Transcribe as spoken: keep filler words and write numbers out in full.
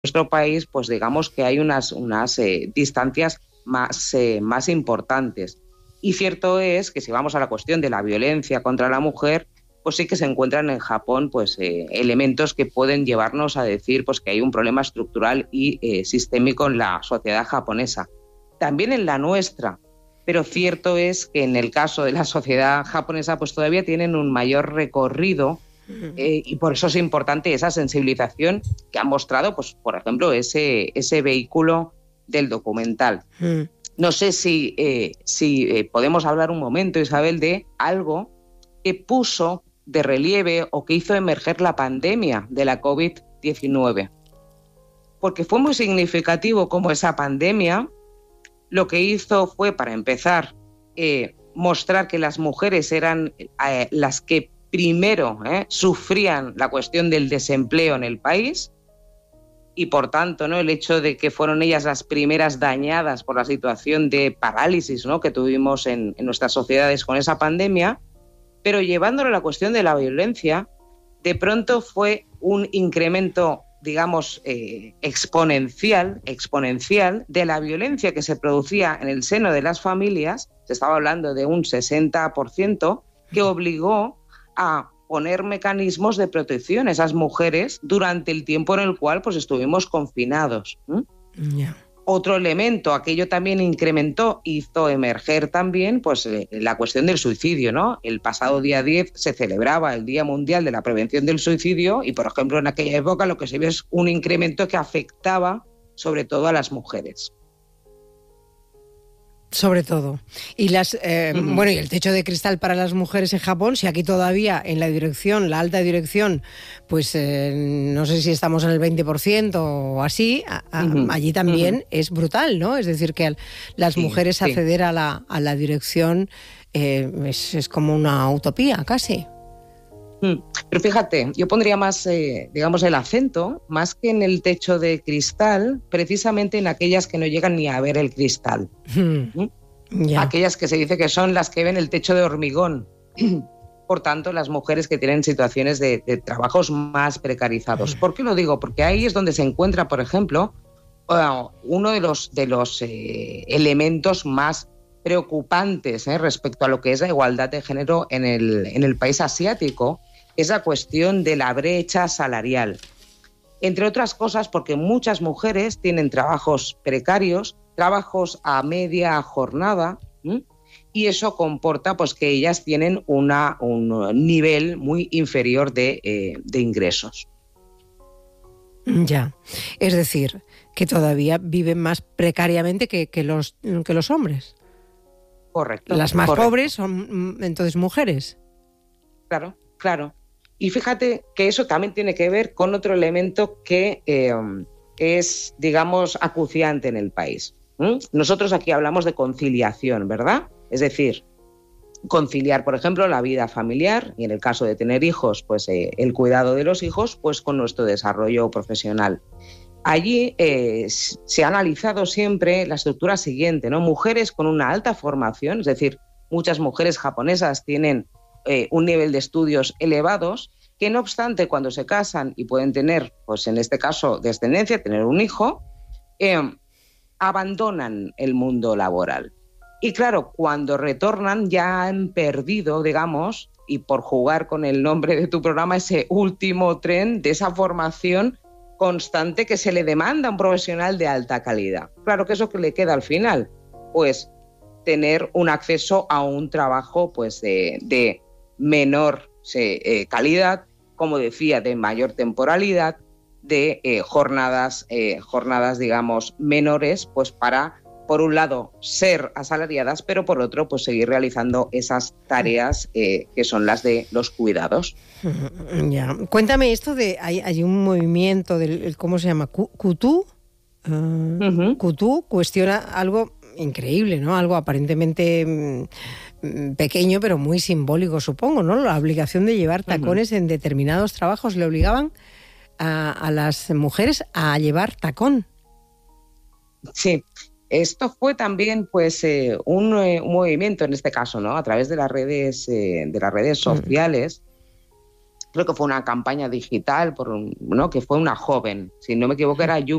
nuestro país, pues digamos que hay unas, unas eh, distancias más, eh, más importantes. Y cierto es que si vamos a la cuestión de la violencia contra la mujer, pues sí que se encuentran en Japón pues, eh, elementos que pueden llevarnos a decir pues, que hay un problema estructural y eh, sistémico en la sociedad japonesa. También en la nuestra, pero cierto es que en el caso de la sociedad japonesa pues todavía tienen un mayor recorrido. Eh, y por eso es importante esa sensibilización que ha mostrado, pues, por ejemplo, ese, ese vehículo del documental. Mm. No sé si, eh, si eh, podemos hablar un momento, Isabel, de algo que puso de relieve o que hizo emerger la pandemia de la covid diecinueve. Porque fue muy significativo cómo esa pandemia lo que hizo fue, para empezar, eh, mostrar que las mujeres eran eh, las que primero eh, sufrían la cuestión del desempleo en el país y, por tanto, ¿no? el hecho de que fueron ellas las primeras dañadas por la situación de parálisis, ¿no? que tuvimos en, en nuestras sociedades con esa pandemia, pero llevándolo a la cuestión de la violencia, de pronto fue un incremento, digamos, eh, exponencial, exponencial de la violencia que se producía en el seno de las familias. Se estaba hablando de un sesenta por ciento, que obligó a poner mecanismos de protección a esas mujeres durante el tiempo en el cual pues, estuvimos confinados. ¿Mm? Yeah. Otro elemento, aquello también incrementó, hizo emerger también pues, eh, la cuestión del suicidio, ¿no? El pasado día diez se celebraba el Día Mundial de la Prevención del Suicidio y, por ejemplo, en aquella época lo que se vio es un incremento que afectaba sobre todo a las mujeres. Sobre todo. Y las eh, uh-huh. bueno, y el techo de cristal para las mujeres en Japón, si aquí todavía en la dirección, la alta dirección, pues eh, no sé si estamos en el veinte por ciento o así, a, a, uh-huh. allí también uh-huh. es brutal, ¿no? Es decir, que al, las sí, mujeres sí. acceder a la, a la dirección eh, es, es como una utopía, casi. Pero fíjate, yo pondría más, eh, digamos, el acento, más que en el techo de cristal, precisamente en aquellas que no llegan ni a ver el cristal. Mm. Yeah. Aquellas que se dice que son las que ven el techo de hormigón. Por tanto, las mujeres que tienen situaciones de, de trabajos más precarizados. ¿Por qué lo digo? Porque ahí es donde se encuentra, por ejemplo, uh, uno de los, de los eh, elementos más preocupantes eh, respecto a lo que es la igualdad de género en el, en el país asiático, es la cuestión de la brecha salarial. Entre otras cosas porque muchas mujeres tienen trabajos precarios, trabajos a media jornada, ¿sí? Y eso comporta pues, que ellas tienen una, un nivel muy inferior de, eh, de ingresos. Ya, es decir, que todavía viven más precariamente que, que, los, que los hombres. Correcto. Las más correcto. pobres son entonces mujeres. Claro, claro. Y fíjate que eso también tiene que ver con otro elemento que eh, es, digamos, acuciante en el país. ¿Mm? Nosotros aquí hablamos de conciliación, ¿verdad? Es decir, conciliar, por ejemplo, la vida familiar y en el caso de tener hijos, pues eh, el cuidado de los hijos, pues con nuestro desarrollo profesional. Allí eh, se ha analizado siempre la estructura siguiente, ¿no? Mujeres con una alta formación, es decir, muchas mujeres japonesas tienen eh, un nivel de estudios elevados, que no obstante cuando se casan y pueden tener, pues en este caso, descendencia, tener un hijo, eh, abandonan el mundo laboral. Y claro, cuando retornan ya han perdido, digamos, y por jugar con el nombre de tu programa, ese último tren de esa formación constante que se le demanda a un profesional de alta calidad. Claro que eso que le queda al final, pues tener un acceso a un trabajo pues de, de menor eh, calidad, como decía, de mayor temporalidad, de eh, jornadas, eh, jornadas, digamos, menores, pues para, por un lado, ser asalariadas, pero por otro, pues seguir realizando esas tareas eh, que son las de los cuidados. Ya. Cuéntame esto de, hay, hay un movimiento del, ¿cómo se llama? Kutú. Uh, uh-huh. Kutú cuestiona algo increíble, ¿no? Algo aparentemente mmm, pequeño, pero muy simbólico, supongo, ¿no? La obligación de llevar tacones uh-huh. en determinados trabajos le obligaban a, a las mujeres a llevar tacón. Sí. Esto fue también pues eh, un, eh, un movimiento en este caso, ¿no? A través de las redes, eh, de las redes sociales. creo que fue una campaña digital, por un, ¿no? que fue una joven, si no me equivoco era Yumi